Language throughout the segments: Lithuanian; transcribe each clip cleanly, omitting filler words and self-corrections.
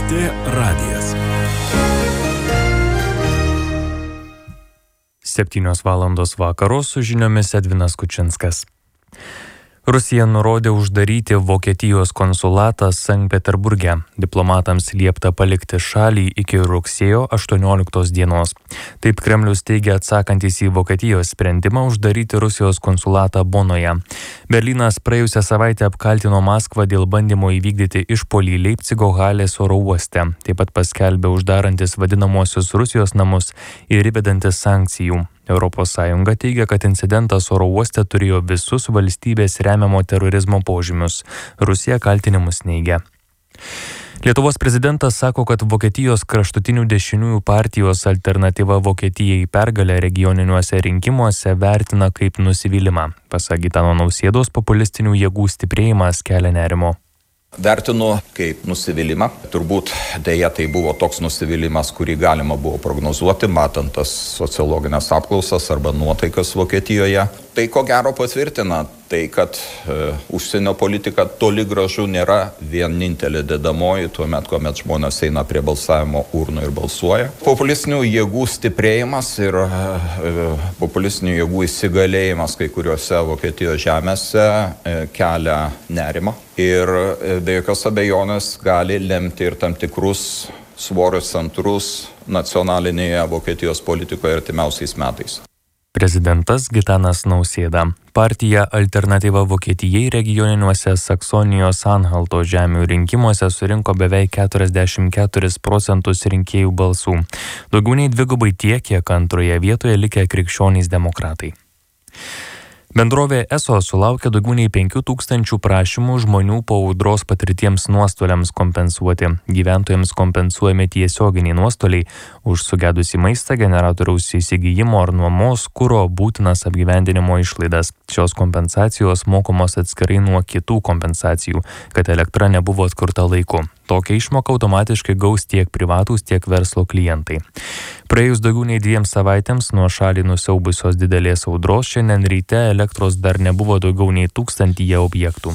LRT radijas. 7 valandos vakaro su žiniomis Edvinas Kučinskas. Rusija nurodė uždaryti Vokietijos konsulatą Sankt Peterburge. Diplomatams liepta palikti šalį iki rugsėjo 18 dienos. Taip Kremlius teigia atsakantis į Vokietijos sprendimą uždaryti Rusijos konsulatą Bonoje. Berlynas praėjusią savaitę apkaltino Maskvą dėl bandymo įvykdyti išpuolį Leipcigo Halės oro uoste. Taip pat paskelbė uždarantis vadinamosius Rusijos namus ir įvedantis sankcijų. ES teigia, kad incidentas oro uoste turėjo visus valstybės remiamo terorizmo požymius. Rusija kaltinimus neigia. Lietuvos prezidentas sako, kad Vokietijos kraštutinių dešiniųjų partijos Alternatyva Vokietijai pergalę regioniniuose rinkimuose vertina kaip nusivylimą. Pasak Gitano Nausėdos, populistinių jėgų stiprėjimas kelia nerimo. Vertinu kaip nusivylimą. Turbūt dėja tai buvo toks nusivylimas, kurį galima buvo prognozuoti, matant tas sociologinės apklausas arba nuotaikas Vokietijoje. Tai ko gero patvirtina tai, kad užsienio politika toli gražu nėra vienintelė dedamoji tuomet, kuomet žmonės eina prie balsavimo urnų ir balsuoja. Populistinių jėgų stiprėjimas ir populistinių jėgų įsigalėjimas kai kuriuose Vokietijos žemėse kelia nerimą. Ir be jokios abejonės gali lemti ir tam tikrus svorius centrus nacionalinėje Vokietijos politikoje artimiausiais metais. Prezidentas Gitanas Nausėda. Partija Alternatyva Vokietijai regioniniuose Saksonijos Anhalto žemių rinkimuose surinko beveik 44% rinkėjų balsų. Daugiau nei dvigubai tiek, kiek antroje vietoje likę krikščionys demokratai. Bendrovė ESO sulaukė daugiau nei 5000 prašymų žmonių po audros patirtiems nuostoliams kompensuoti. Gyventojams kompensuojami tiesioginiai nuostoliai už sugedusį maistą, generatoriaus įsigijimo ar nuomos, kuro, būtinas apgyvendinimo išlaidas. Šios kompensacijos mokomos atskirai nuo kitų kompensacijų, kad elektra nebuvo atkurta laiku. Tokią išmoką automatiškai gaus tiek privatūs, tiek verslo klientai. Praėjus daugiau nei 2 savaitėms nuo šalį nusiaubusios didelės audros, šiandien ryte elektros dar nebuvo daugiau nei 1000 objektų.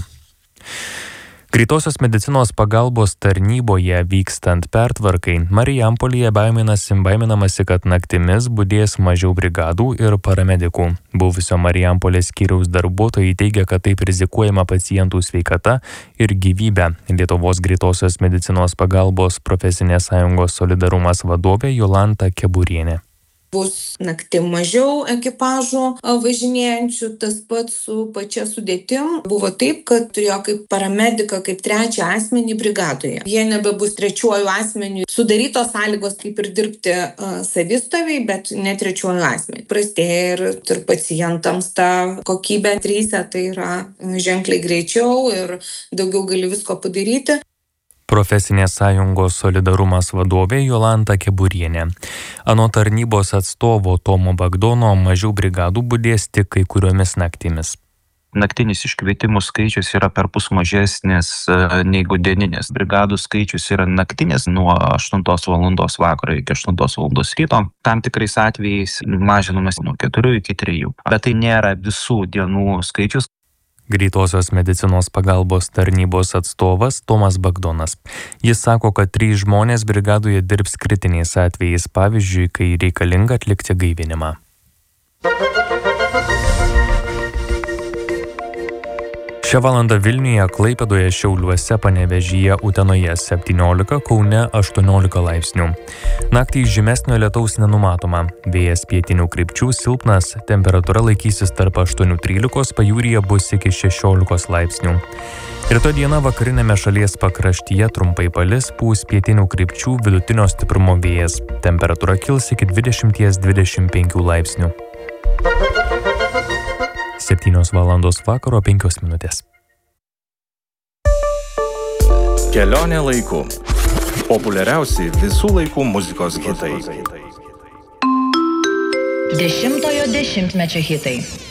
Greitosios medicinos pagalbos tarnyboje vykstant pertvarkai, Marijampolėje baiminamasi, kad naktimis budės mažiau brigadų ir paramedikų. Buvusio Marijampolės skyriaus darbuotojai teigia, kad taip rizikuojama pacientų sveikata ir gyvybė. Lietuvos greitosios medicinos pagalbos profesinės sąjungos Solidarumas vadovė Jolanta Keburienė. Bus naktim mažiau ekipažų važinėjančių, tas pats su pačia sudėtim. Buvo taip, kad turėjo kaip paramediką, kaip trečią asmenį brigadoje. Jie nebebus trečiuoju asmeniu. Sudarytos sąlygos kaip ir dirbti savistoviai, bet ne trečiuoju asmeniu. Prastėja ir pacientams ta kokybė tryse, tai yra ženkliai greičiau ir daugiau gali visko padaryti. Profesinės sąjungos Solidarumas vadovė Jolanta Keburienė. Anot tarnybos atstovo Tomo Bagdono, mažiau brigadų budės tik kai kuriomis naktimis. Naktinis iškvietimų skaičius yra perpus mažesnis negu dieninis. Brigadų skaičius yra naktinis nuo 8 valandos vakaro iki 8 valandos ryto. Tam tikrais atvejais mažinamas nuo 4 iki 3. Bet tai nėra visų dienų skaičius. Greitosios medicinos pagalbos tarnybos atstovas Tomas Bagdonas. Jis sako, kad 3 žmonės brigadoje dirbs kritiniais atvejais, pavyzdžiui, kai reikalinga atlikti gaivinimą. Šią valandą Vilniuje, Klaipėdoje, Šiauliuose, Panevėžyje, Utenoje 17, Kaune 18 laipsnių. Naktį žymesnio lietaus nenumatoma. Vėjas pietinių krypčių silpnas, temperatūra laikysis tarp 8-13, pajūryje bus iki 16 laipsnių. Rytoj dieną vakarinėme šalies pakraštyje trumpai palis, pūs pietinių krypčių vidutinio stiprumo vėjas. Temperatūra kils iki 20-25 laipsnių. 7 valandos vakaro 5 minutės. Kelionė laiku. Populiariausi visų laikų muzikos hitai. 10-ojo dešimtmečio hitai.